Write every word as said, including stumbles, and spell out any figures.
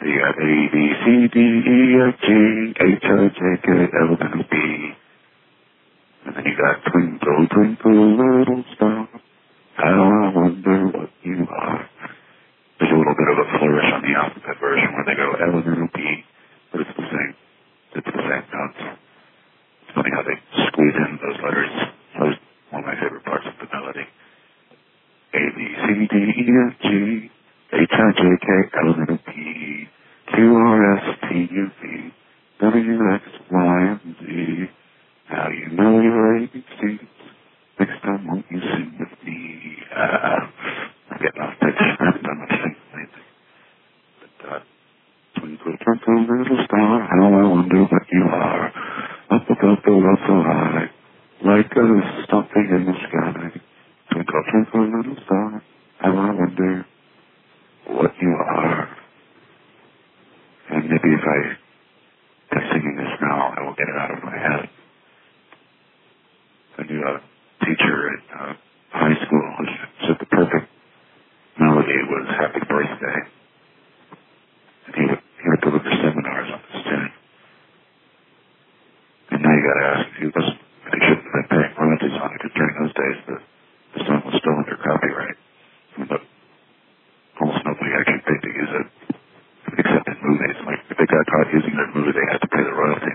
So you got A, B, C, D, E, F, G, H, I, J, K, L, M, N, O, P. And then you got twinkle, twinkle, little star, how I wonder what you are. There's a little bit of a flourish on the alphabet version where they go L, M, N, O, P, but it's the same. It's the same notes. It's funny how they squeeze in those letters. That was one of my favorite parts of the melody. A, B, C, D, E, F, G, H, I, J, K, L, M, N, O, P, Q, R, S, T, U, V, W, X, Y, and Z. Now you know your A B Cs. Next time won't you sing with me? Uh, I'm getting off pitch. I haven't done much singing lately. But, uh, twinkle, twinkle, little star, how I wonder what you are. Up above the world so high, like a something in the sky. Twinkle, twinkle, little star, how I wonder what you are. And maybe if I am singing this now, I will get it out of my head. I knew a teacher at uh, high school who said the perfect melody was Happy Birthday. And he would, he would deliver seminars on this tune. And now you gotta ask if he wasn't, they shouldn't have been paying royalties on it, because during those days the, the song was still under copyright. But almost nobody actually paid to use it, except in movies. Like, if they got caught using their movie, they had to pay the royalty.